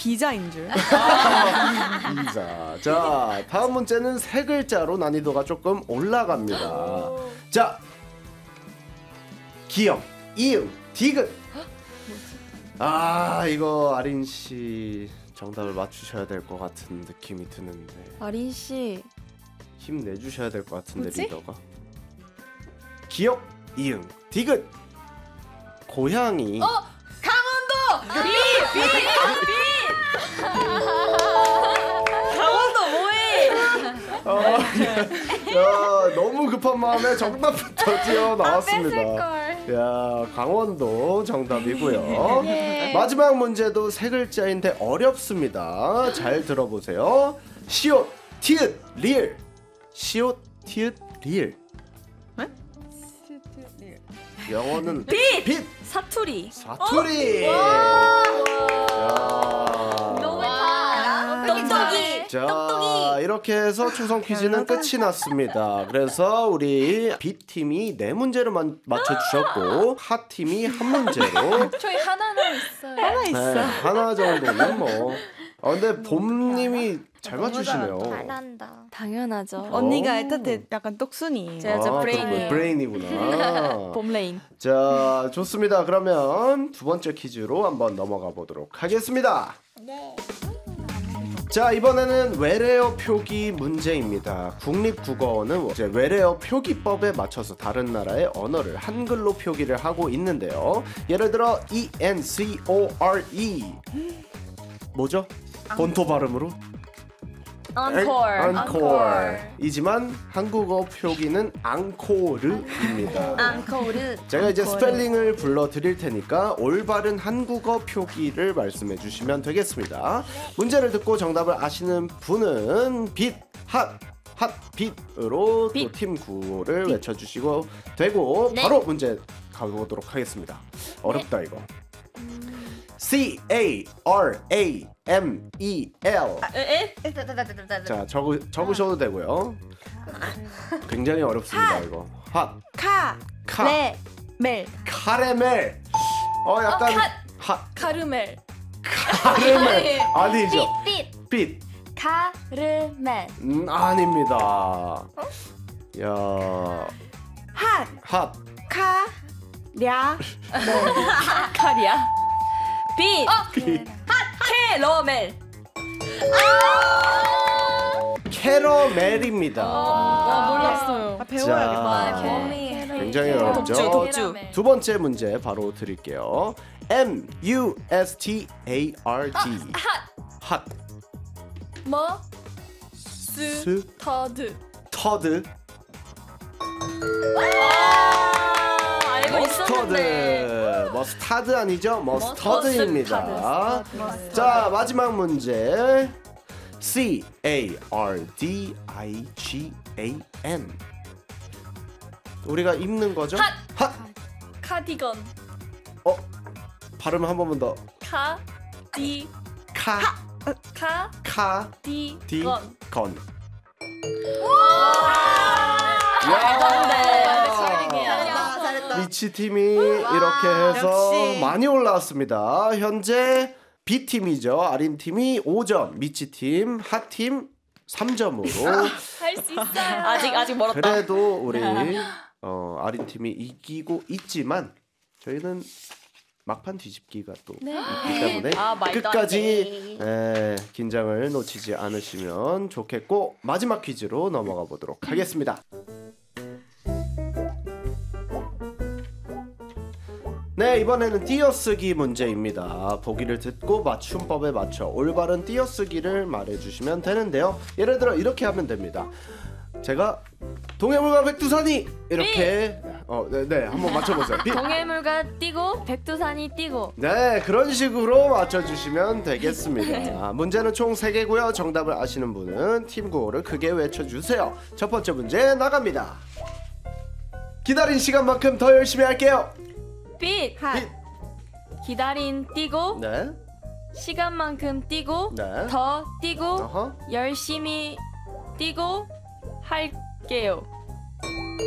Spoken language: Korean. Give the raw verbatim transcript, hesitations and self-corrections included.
비자인 줄. 비자. 자, 다음 문제는 세 글자로 난이도가 조금 올라갑니다. 자, 기역, 이응, 디귿. 아, 이거 아린 씨 정답을 맞추셔야 될 것 같은 느낌이 드는데. 아린 씨 힘내주셔야 될 것 같은데. 뭐지? 리더가. 기역, 이응, 디귿. 고양이. 어! 강원도! 비! 비! 비! 강원도 뭐해? 어, 야, 너무 급한 마음에 정답부터 튀어나왔습니다. 야, 강원도 정답이고요. 예. 마지막 문제도 세 글자인데 어렵습니다. 잘 들어보세요. 시옷, 티읕, 리을. 시옷, 티읕, 리을. 네? 영어는 빛! 빛! 사투리. 사투리! 어? 야. 너무 다 똑똑이. 자, 똑똑이. 이렇게 해서 추성 퀴즈는 끝이 났습니다. 그래서 우리 B팀이 네 문제를 마, 맞춰주셨고 핫팀이 한 문제로. 저희 하나는 있어요. 하나 네, 있어. 하나 정도는 뭐. 아, 근데 봄님이 잘 맞추시네요. 잘한다. 당연하죠. 언니가 애틋해 약간 똑순이에요. 제가 저 아, 브레인이에요. 브레인이구나. 봄레인. 자, 좋습니다. 그러면 두 번째 퀴즈로 한번 넘어가 보도록 하겠습니다. 네. 자, 이번에는 외래어 표기 문제입니다. 국립국어원은 이제 외래어 표기법에 맞춰서 다른 나라의 언어를 한글로 표기를 하고 있는데요. 예를 들어 E N C O R E 뭐죠? 본토 발음으로? Encore. 앙코르 이지만 한국어 표기는 앙코르입니다. 앙코르. 제가 이제 스펠링을 불러드릴 테니까 올바른 한국어 표기를 말씀해 주시면 되겠습니다. 문제를 듣고 정답을 아시는 분은 빛, 핫, 핫, 빛으로 또 팀 구호를 외쳐주시고 되고 네. 바로 문제 가보도록 하겠습니다. 어렵다 이거. C A R A M E L. 에? 자, 적으, 적으셔도 되고요. 굉장히 어렵습니다 이거. 핫, 카. 카, 레. 멜. 카레멜. 어, 약간 어, 카- 핫, 카르멜. 카레멜 아니죠? 빛. 빛. 카르멜. 음, 아닙니다. 야, 핫. 핫, 카. 랴. 카리야. 빛. 빛. 캐러멜. 캐러멜입니다. 아, 몰랐어요. 아, 배워야겠다. 자, 굉장히 어렵죠. 독주, 독주. 두 번째 문제 바로 드릴게요. M U S T A R D. 핫. 뭐? 스. 터드. 터드. 알고 있었는데. 머스터드. 머스타드 아니죠? 머스터드입니다. 머스타드. 자, 마지막 문제. C A R D I G A N. 우리가 입는 거죠? 핫! 핫. 카디건. 어? 발음 한 번만 더. 카디. 카. 카. 디. 카디건. 건. 잘했다. 잘했다. 미치 팀이 이렇게 해서 역시. 많이 올라왔습니다. 현재 B 팀이죠. 아린 팀이 오 점, 미치 팀, 핫 팀 삼 점으로. 할 수 있어요. 아직 아직 멀었다. 그래도 우리 어, 아린 팀이 이기고 있지만 저희는 막판 뒤집기가 또 네. 있기 때문에 아, 말도 안 끝까지 돼. 에, 긴장을 놓치지 않으시면 좋겠고 마지막 퀴즈로 넘어가 보도록 하겠습니다. 네, 이번에는 띄어쓰기 문제입니다. 보기를 듣고 맞춤법에 맞춰 올바른 띄어쓰기를 말해주시면 되는데요. 예를 들어 이렇게 하면 됩니다. 제가 동해물과 백두산이 이렇게 어, 네, 네, 한번 맞춰보세요. 비. 동해물과 띄고 백두산이 띄고. 네, 그런 식으로 맞춰주시면 되겠습니다. 문제는 총 세 개고요. 정답을 아시는 분은 팀 구호를 크게 외쳐주세요. 첫 번째 문제 나갑니다. 기다린 시간만큼 더 열심히 할게요. 빛. 핫. 빛. 기다린 띄고 네, 시간만큼 띄고 네. 더 띄고 어허. 열심히 띄고 할게요.